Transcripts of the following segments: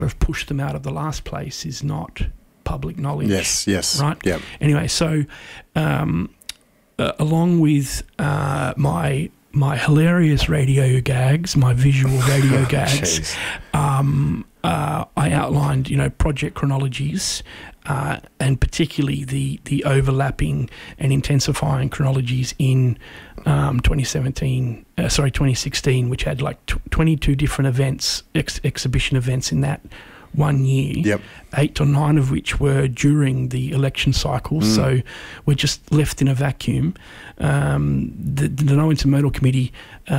have pushed them out of the last place is not public knowledge. Yes. Right? Yeah. Anyway, so along with my hilarious radio gags, my visual radio gags, I outlined, project chronologies, and particularly the overlapping and intensifying chronologies in 2016, which had like 22 different events, exhibition events in that 1 year. Yep. 8 or 9 of which were during the election cycle, so we're just left in a vacuum. The No Intermodal Committee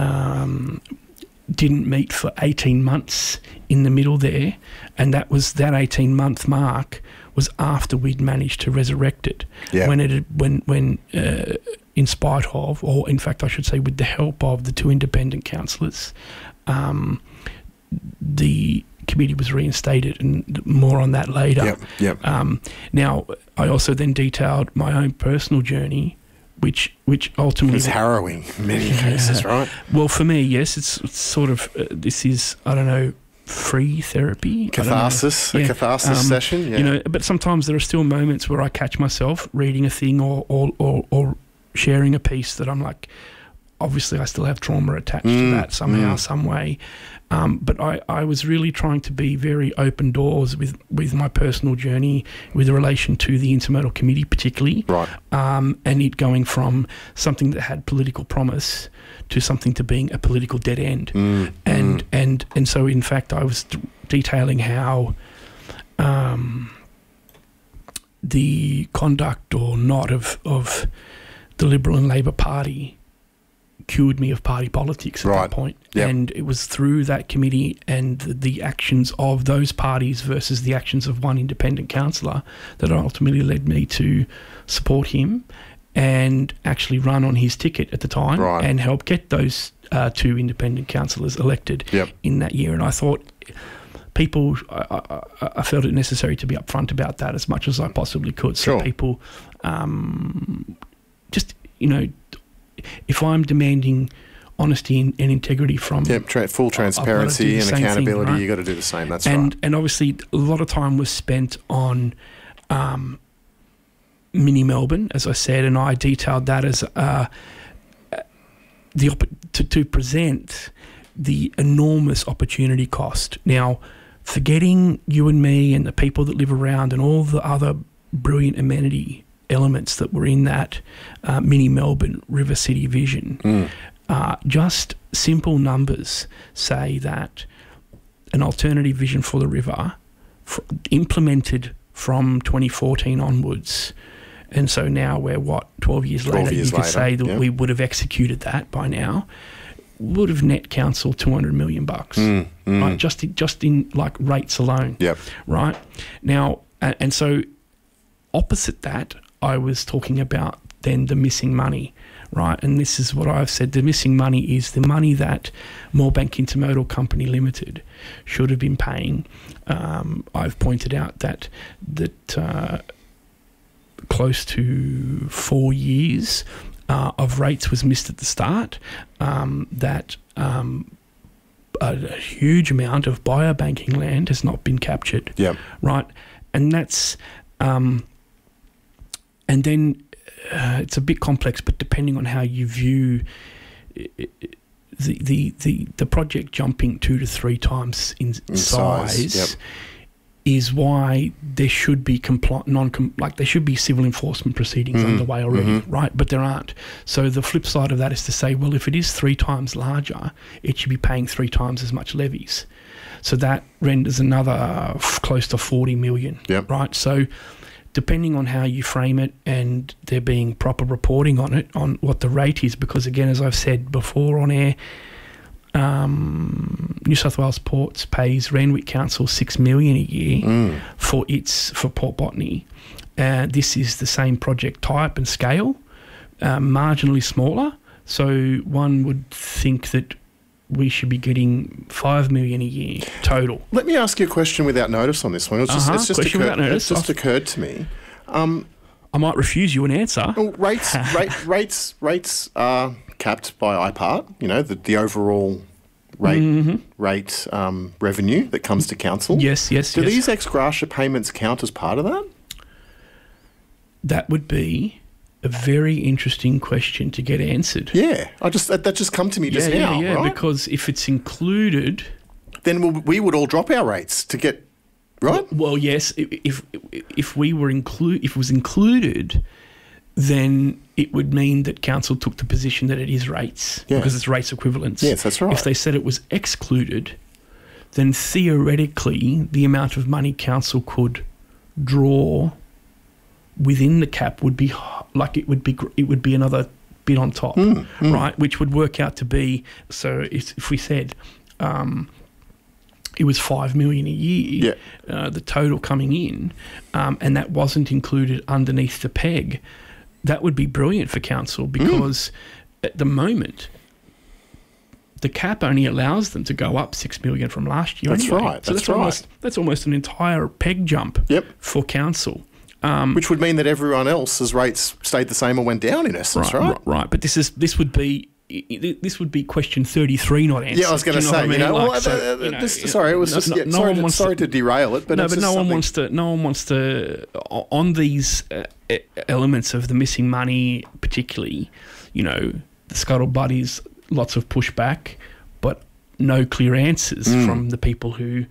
didn't meet for 18 months in the middle there, and that 18-month mark was after we'd managed to resurrect it. Yeah. When in spite of, or in fact I should say with the help of the 2 independent councillors, the committee was reinstated, and more on that later. Yep. Now, I also then detailed my own personal journey, which ultimately... It's harrowing in many cases, right? Well, for me, yes, it's sort of, this is, I don't know, free therapy. Catharsis, a catharsis session, yeah. But sometimes there are still moments where I catch myself reading a thing or sharing a piece that I'm like, obviously I still have trauma attached to that somehow, some way. But I was really trying to be very open doors with my personal journey with relation to the Intermodal Committee particularly. Right. And it going from something that had political promise to something to being a political dead end. And so, in fact, I was detailing how the conduct or not of the Liberal and Labor Party cured me of party politics at that point. Yep. And it was through that committee and the actions of those parties versus the actions of one independent councillor that ultimately led me to support him and actually run on his ticket at the time and help get those 2 independent councillors elected in that year. And I thought people, I felt it necessary to be upfront about that as much as I possibly could. So people just, if I'm demanding honesty and integrity from... full transparency and accountability, thing, right? You've got to do the same, that's right. And obviously a lot of time was spent on Mini Melbourne, as I said, and I detailed that as to present the enormous opportunity cost. Now, forgetting you and me and the people that live around and all the other brilliant amenity elements that were in that Mini Melbourne River City vision, just simple numbers say that an alternative vision for the river implemented from 2014 onwards, and so now we're 12 years later, you could say that we would have executed that by now, would have net council $200 million bucks, right? Just in like rates alone, right? Now, and so opposite that, I was talking about then the missing money, right? And this is what I've said. The missing money is the money that Moorebank Intermodal Company Limited should have been paying. I've pointed out that close to 4 years of rates was missed at the start, that a huge amount of biobanking land has not been captured, right? And that's... and then it's a bit complex, but depending on how you view the project jumping 2 to 3 times in size is why there should be there should be civil enforcement proceedings underway already, right? But there aren't. So the flip side of that is to say, well, if it is 3 times larger, it should be paying 3 times as much levies. So that renders another close to 40 million, right? So depending on how you frame it and there being proper reporting on it, on what the rate is, because again, as I've said before on air, New South Wales Ports pays Randwick Council $6 million a year for Port Botany. This is the same project type and scale, marginally smaller. So one would think that we should be getting $5 million a year total. Let me ask you a question without notice on this one. It's just occurred to me. I might refuse you an answer. Well, rates are capped by IPART. The overall rate revenue that comes to council. Yes. Do these ex gratia payments count as part of that? That would be a very interesting question to get answered. Yeah, that just come to me just now. Yeah, right? Because if it's included, then we would all drop our rates to get right. Well, yes. If it was included, then it would mean that council took the position that it is rates because it's rates equivalence. Yes, that's right. If they said it was excluded, then theoretically the amount of money council could draw within the cap would be like it would be another bit on top, right? Which would work out to be, so if we said it was $5 million a year, the total coming in, and that wasn't included underneath the peg, that would be brilliant for council because at the moment the cap only allows them to go up $6 million from last year. That's anyway. right. So that's almost an entire peg jump for council. Which would mean that everyone else's rates stayed the same or went down in essence, right? Right. But this would be question 33 not answered. Yeah, I was going to say, sorry to derail it, but no one wants to on these elements of the missing money, particularly, the scuttlebutt is lots of pushback, but no clear answers from the people who,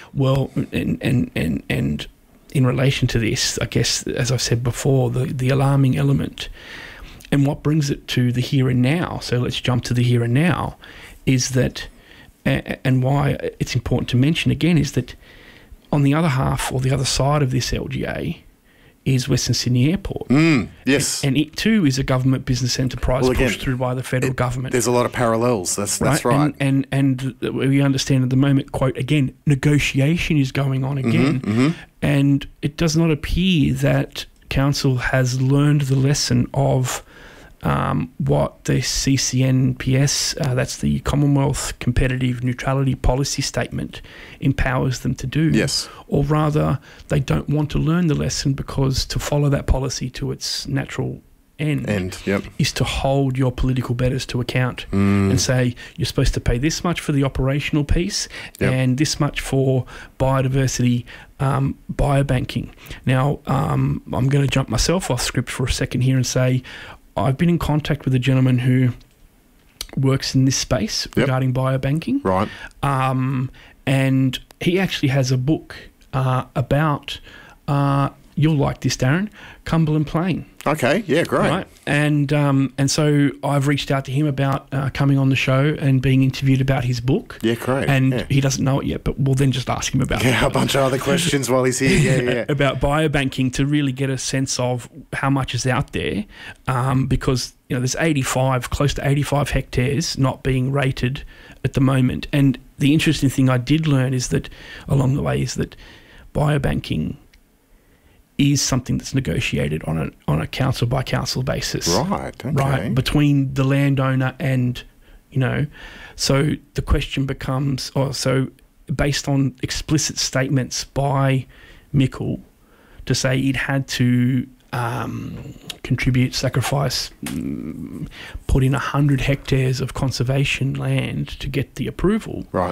and in relation to this, I guess, as I've said before, the alarming element and what brings it to the here and now, so let's jump to the here and now, is that, and why it's important to mention again, is that on the other half or the other side of this LGA is Western Sydney Airport. Yes. And it too is a government business enterprise pushed through by the federal government. There's a lot of parallels, that's right. And we understand at the moment, quote, again, negotiation is going on again, and it does not appear that council has learned the lesson of what the CCNPS, that's the Commonwealth Competitive Neutrality Policy Statement, empowers them to do. Yes. Or rather, they don't want to learn the lesson because to follow that policy to its natural end is to hold your political betters to account and say you're supposed to pay this much for the operational piece and this much for biodiversity biobanking. Now, I'm going to jump myself off script for a second here and say I've been in contact with a gentleman who works in this space regarding biobanking. Right. And he actually has a book about, you'll like this, Darren, Cumberland Plain. Okay, yeah, great. Right? And so I've reached out to him about coming on the show and being interviewed about his book. Yeah, great. And he doesn't know it yet, but we'll then just ask him about it. A bunch of other questions while he's here. Yeah. About biobanking to really get a sense of how much is out there, because there's close to 85 hectares not being rated at the moment. And the interesting thing I did learn is that along the way is that biobanking is something that's negotiated on a council by council basis. Right. Okay. Right, between the landowner and, so the question becomes, based on explicit statements by Mickle to say it had to contribute, sacrifice, put in 100 hectares of conservation land to get the approval. Right.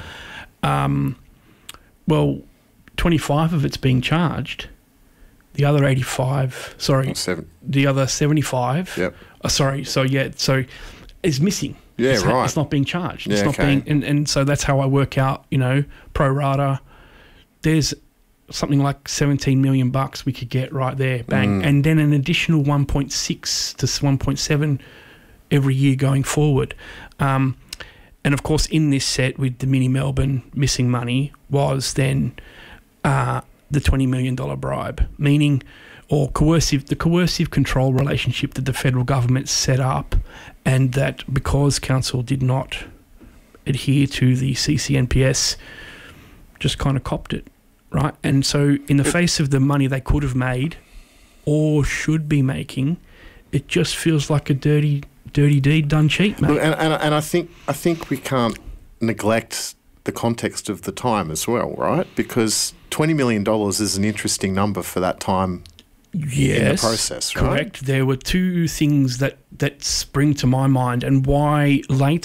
25 of it's being charged. The other 85, the other 75. Yep. So is missing. Yeah, right. It's not being charged. Yeah, it's not being, and so that's how I work out, pro rata. There's something like $17 million we could get right there, bang, and then an additional 1.6 to 1.7 every year going forward. And of course, in this set with the Mini Melbourne missing money was then the $20 million bribe, meaning, or the coercive control relationship that the federal government set up, and that because council did not adhere to the CCNPS, just kind of copped it, right? And so in the face of the money they could have made or should be making, it just feels like a dirty deed done cheap, mate. And I think we can't neglect the context of the time as well, right? Because $20 million is an interesting number for that time in the process, right? Correct. There were two things that spring to my mind, and why later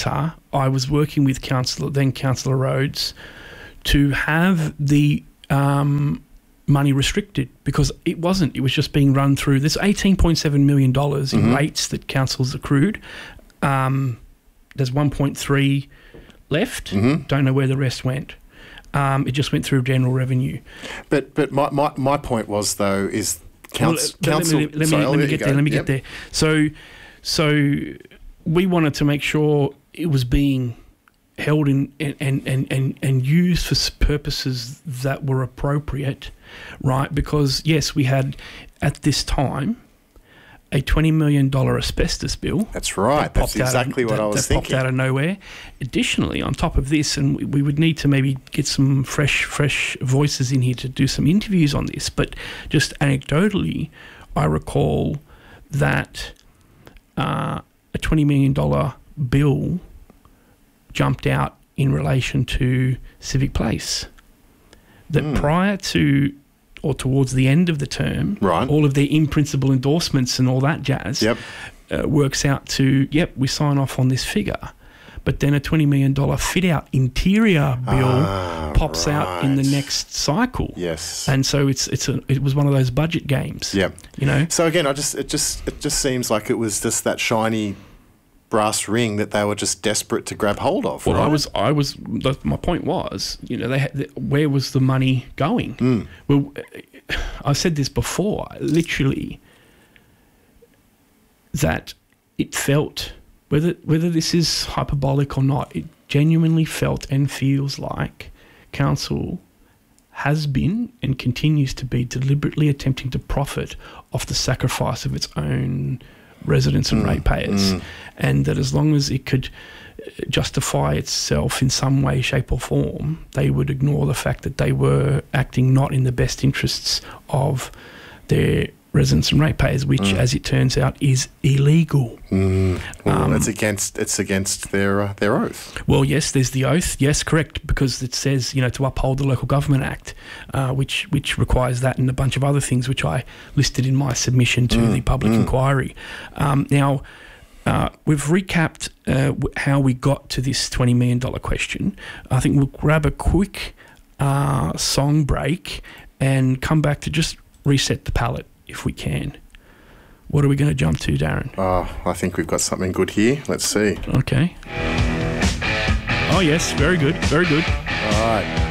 I was working with Councillor Rhodes to have the money restricted, because it wasn't. It was just being run through. There's $18.7 million in rates that councils accrued. There's 1.3 left. Don't know where the rest went. It just went through general revenue. But my point was, though, is council. Let me get there. So we wanted to make sure it was being held in and used for purposes that were appropriate, right? Because yes, we had at this time a $20 million asbestos bill. That's right. That's exactly what I was thinking. That popped out of nowhere. Additionally, on top of this, and we would need to maybe get some fresh voices in here to do some interviews on this, but just anecdotally, I recall that a $20 million bill jumped out in relation to Civic Place. That prior to or towards the end of the term, all of their in-principle endorsements and all that jazz works out to, we sign off on this figure. But then a $20 million fit-out interior bill pops out in the next cycle. Yes. And so it was one of those budget games. Yeah. You know? So again, it just seems like it was just that shiny brass ring that they were just desperate to grab hold of. Well, right? my point was, where was the money going? Well, I said this before, literally, that it felt, whether this is hyperbolic or not, it genuinely felt and feels like council has been and continues to be deliberately attempting to profit off the sacrifice of its own residents and ratepayers, and that as long as it could justify itself in some way, shape or form, they would ignore the fact that they were acting not in the best interests of their residents and ratepayers, which, as it turns out, is illegal. Well, it's against their oath. Well, yes, there's the oath. Yes, correct, because it says to uphold the Local Government Act, which requires that and a bunch of other things, which I listed in my submission to the public inquiry. Now, we've recapped how we got to this $20 million question. I think we'll grab a quick song break and come back to just reset the palette if we can. What are we going to jump to, Darren? I think we've got something good here. Let's see. Okay. Oh, yes. Very good. Very good. All right.